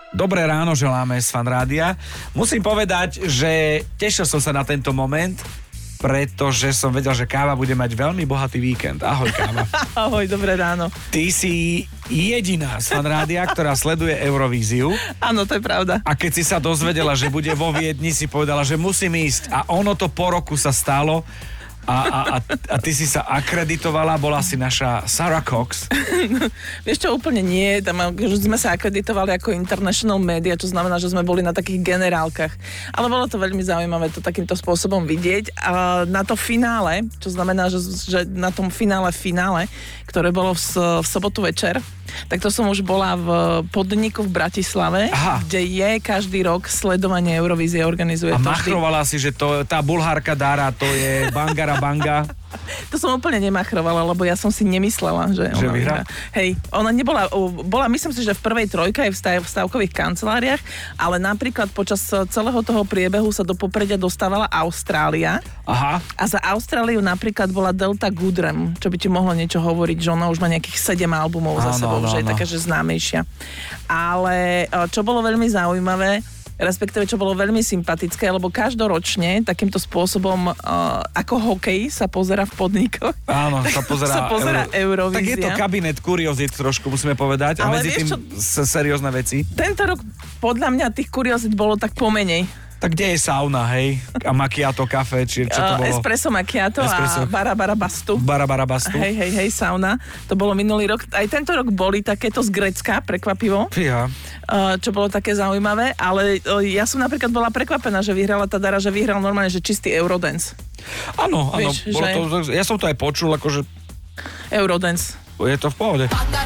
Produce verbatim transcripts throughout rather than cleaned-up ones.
Dobré ráno želáme z Fan Rádia. Musím povedať, že tešil som sa na tento moment, pretože som vedel, že Káva bude mať veľmi bohatý víkend. Ahoj, Káva. Ahoj, dobré ráno. Ty si jediná z Fan Rádia, ktorá sleduje Eurovíziu. Áno, to je pravda. A keď si sa dozvedela, že bude vo Viedni, si povedala, že musím ísť. A ono to po roku sa stalo. A, a, a, a ty si sa akreditovala, bola si naša Sarah Cox. Vieš čo, úplne nie. Tam, že sme sa akreditovali ako international media, čo znamená, že sme boli na takých generálkach. Ale bolo to veľmi zaujímavé to takýmto spôsobom vidieť. A na to finále, čo znamená, že, že na tom finále finále, ktoré bolo v, v sobotu večer, tak to som už bola v podniku v Bratislave, Aha. kde je každý rok sledovanie Eurovízie, organizuje a to machrovala vždy. si, že to, tá Bulhárka Dara, to je Bangara Banga. To som úplne nemachrovala, lebo ja som si nemyslela, že, že ona vyhrá. Hej, ona nebola, bola, myslím si, že v prvej trojke aj v, stav, v stavkových kanceláriách, ale napríklad počas celého toho priebehu sa do popredia dostávala Austrália. Aha. A za Austráliu napríklad bola Delta Goodrem, čo by ti mohlo niečo hovoriť, že ona už má nejakých sedem albumov za sebou, že je taká, že známejšia. Ale čo bolo veľmi zaujímavé, respektíve čo bolo veľmi sympatické, lebo každoročne takýmto spôsobom uh, ako hokej sa pozerá v podnikoch. Áno, sa pozerá, sa pozerá Euro... Eurovízia. Tak je to kabinet kuriozit trošku, musíme povedať. A ale medzi tým čo... seriózne veci. Tento rok podľa mňa tých kuriozit bolo tak pomenej. Tak kde je sauna, hej? A macchiato kafe, či čo to bolo? Uh, espresso macchiato espresso. a barabara bastu. Barabara bastu. Hej, hej, hej, sauna. To bolo minulý rok. Aj tento rok boli takéto z Grécka, prekvapivo. Fíha. Uh, čo bolo také zaujímavé, ale uh, ja som napríklad bola prekvapená, že vyhrala tá Dara, že vyhral normálne, že čistý Eurodance. Áno, áno. Vieš, bolo že... to, ja som to aj počul, akože... Eurodance. Je to v pohode.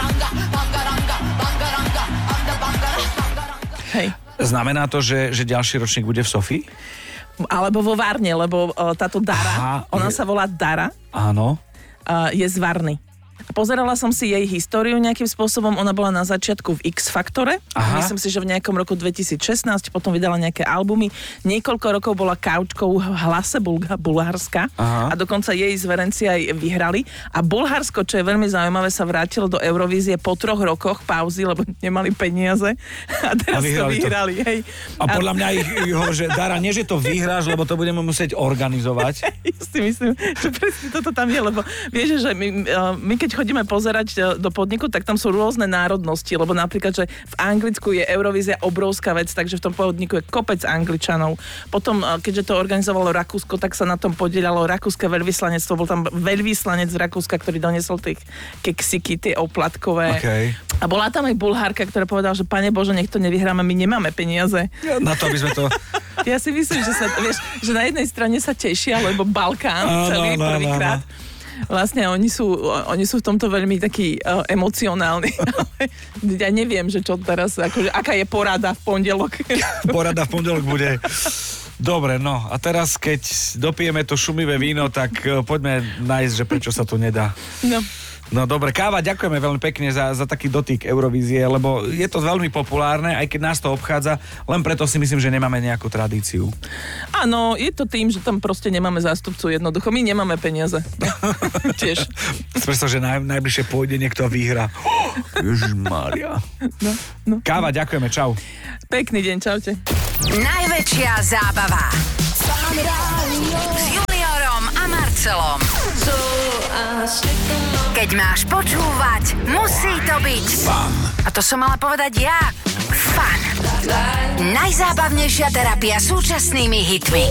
Hej. Znamená to, že, že ďalší ročník bude v Sofii? Alebo vo Varne, lebo uh, táto Dara, Aha, ona je... sa volá Dara. Áno. Uh, je z Varny. A pozerala som si jej históriu nejakým spôsobom. Ona bola na začiatku v X-Faktore. Aha. Myslím si, že v nejakom roku dvetisícšestnásť potom vydala nejaké albumy. Niekoľko rokov bola kaučkou v Hlase Bulga, Bulharska. Aha. A dokonca jej zverenci aj vyhrali. A Bulharsko, čo je veľmi zaujímavé, sa vrátilo do Eurovízie po troch rokoch pauzy, lebo nemali peniaze. A teraz a to vyhrali. To. Hej. A podľa mňa ich, že Dara, nie že to vyhráš, lebo to budeme musieť organizovať. Ja si myslím, že presne toto tam je, lebo vieš, že my, my keď chodíme pozerať do podniku, tak tam sú rôzne národnosti, lebo napríklad, že v Anglicku je Eurovízia obrovská vec, takže v tom podniku je kopec Angličanov. Potom, keďže to organizovalo Rakúsko, tak sa na tom podielalo rakúske veľvyslanectvo. Bol tam veľvyslanec z Rakúska, ktorý doniesol tie keksiky, tie oplatkové. Okay. A bola tam aj Bulhárka, ktorá povedala, že Pane Bože, nech to nevyhráme, my nemáme peniaze. Na to, aby sme to... Ja si myslím, že sa, vieš, že na jednej strane sa tešia, lebo Balkán celý no, no, prvýkrát. No, no. Vlastne oni sú, oni sú v tomto veľmi takí uh, emocionálni. Ja neviem, že čo teraz, akože, aká je porada v pondelok. Porada v pondelok bude. Dobre, no a teraz, keď dopijeme to šumivé víno, tak uh, poďme nájsť, že prečo sa to nedá. No. No dobre, Káva, ďakujeme veľmi pekne za, za taký dotyk Eurovízie, lebo je to veľmi populárne, aj keď nás to obchádza, len preto si myslím, že nemáme nejakú tradíciu. Áno, je to tým, že tam proste nemáme zástupcu jednoducho, my nemáme peniaze. Tiež. Predstav, že naj, najbližšie pôjde niekto a vyhra. Ježišmária. No, no. Káva, ďakujeme, čau. Pekný deň, čaute. Najväčšia zábava s Juniorom a Marcelom. Keď máš počúvať, musí to byť Fan. A to som mala povedať ja. Fan. Najzábavnejšia terapia súčasnými hitmi.